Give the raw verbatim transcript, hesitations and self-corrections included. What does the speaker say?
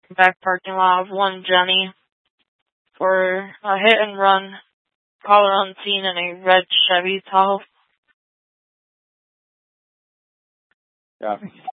back parking lot of one Jenny for a hit and run. Caller unseen in a red Chevy Tahoe. Copy.